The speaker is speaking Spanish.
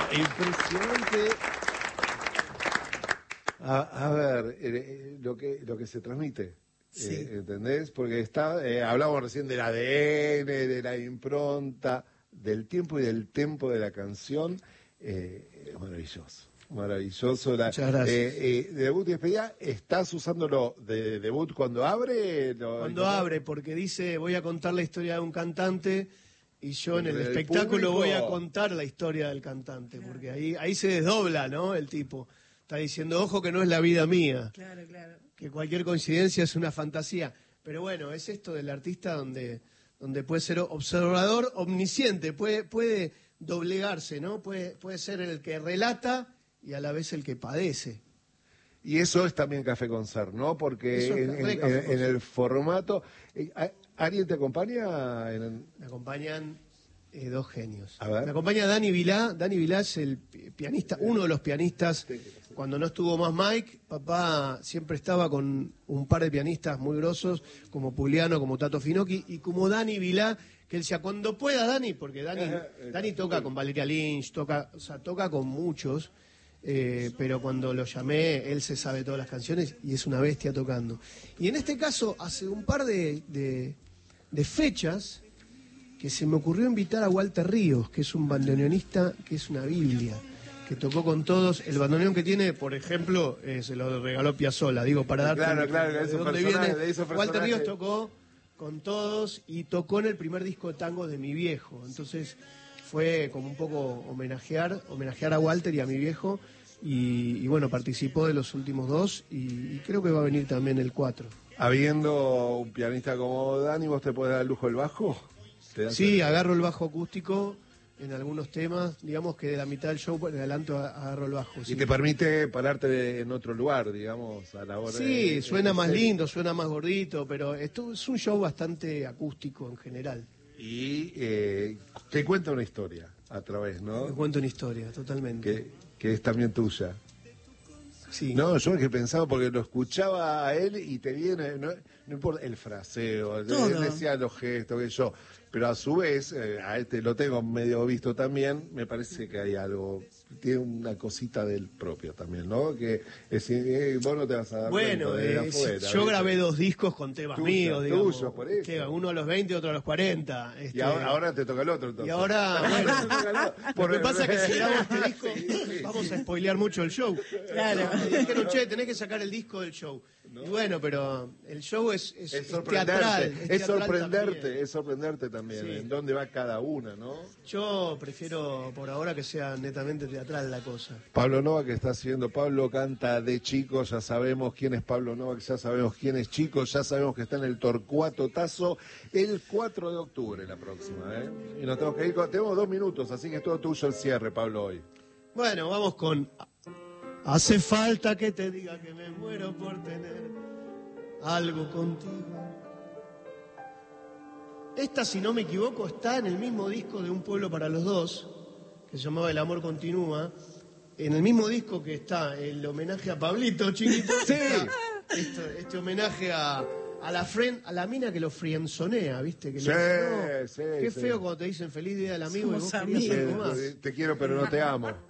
impresionante. A ver, lo que se transmite, Sí. ¿entendés? Porque hablamos recién del ADN, de la impronta, del tiempo y del tempo de la canción. Maravilloso, maravilloso. Muchas gracias. Debut y despedida, ¿estás usándolo de debut cuando abre? Cuando abre, porque dice, voy a contar la historia de un cantante, y yo en el Del espectáculo público. voy a contar la historia del cantante, porque ahí se desdobla, ¿no? El tipo está diciendo, ojo que no es la vida mía, Claro, claro. que cualquier coincidencia es una fantasía. Pero bueno, es esto del artista donde puede ser observador, omnisciente, puede doblegarse, ¿no? Puede ser el que relata y a la vez el que padece. Y eso es también Café Concert, ¿no? Porque Eso es re Café en el Concert. formato... ¿Alguien te acompaña? Me acompañan dos genios. A ver. Me acompaña Dani Vilá. Dani Vilá es el pianista, uno de los pianistas. Cuando no estuvo más Mike, papá siempre estaba con un par de pianistas muy grosos, como Pugliano, como Tato Finocchi, y como Dani Vilá, que él decía, cuando pueda Dani, porque Dani toca con Valeria Lynch, toca con muchos, pero cuando lo llamé, él se sabe todas las canciones y es una bestia tocando. Y en este caso, hace un par de fechas, que se me ocurrió invitar a Walter Ríos, que es un bandoneonista que es una biblia, que tocó con todos. El bandoneón que tiene, por ejemplo, se lo regaló Piazzolla, digo, para darte Claro, de esos dónde personajes, viene. de esos Walter personajes. Ríos tocó con todos y tocó en el primer disco de tangos de mi viejo. Entonces fue como un poco homenajear a Walter y a mi viejo. Y bueno, participó de los últimos dos y creo que va a venir también el 4. Habiendo un pianista como Dani, ¿vos te podés dar el lujo del bajo? Sí, agarro el bajo acústico en algunos temas, digamos que de la mitad del show en adelante agarro el bajo. Sí. Y te permite pararte en otro lugar, digamos, a la hora Sí, suena más serio. lindo, suena más gordito, pero esto es un show bastante acústico en general. Y te cuenta una historia a través, Me ¿no? cuento una historia, totalmente. Que es también tuya. Sí. No, yo es que pensaba, porque lo escuchaba a él y te viene, no importa el fraseo, él decía los gestos, que yo, pero a su vez, a este lo tengo medio visto también, me parece que hay algo, tiene una cosita del propio también, ¿no? Que vos no te vas a dar Bueno, cuenta de afuera, yo ¿viste? grabé 2 discos con temas Tuyo, míos, digamos. tuyo, por eso. Que uno a los 20 y otro a los 40. Y ahora te toca el otro, entonces. Y ahora, bueno, lo que pasa es que si grabo este disco, Sí. vamos a spoilear mucho el show. Claro. Y dijeron, che, tenés que sacar el disco del show. No. Y bueno, pero el show es sorprenderte, teatral. es sorprenderte. sorprenderte también, Sí. en dónde va cada una, ¿no? Yo prefiero por ahora que sea netamente teatral la cosa. Pablo Novak que está haciendo, Pablo canta de chico, ya sabemos quién es Pablo Novak, ya sabemos quién es Chico, ya sabemos que está en el Torcuato Tazo el 4 de octubre la próxima, ¿eh? Y nos tenemos que ir, tenemos 2 minutos, así que es todo tuyo el cierre, Pablo, hoy. Bueno, vamos con... Hace falta que te diga que me muero por tener algo contigo. Esta, si no me equivoco, está en el mismo disco de Un Pueblo para los Dos, que se llamaba El Amor Continúa. En el mismo disco que está el homenaje a Pablito, chiquito. Sí. Está este homenaje a la mina que lo frienzonea, ¿viste? Que Sí, le dice, sí, qué sí. feo cuando te dicen feliz día del amigo y Somos vos querías amigos. algo más. Te quiero pero no te amo.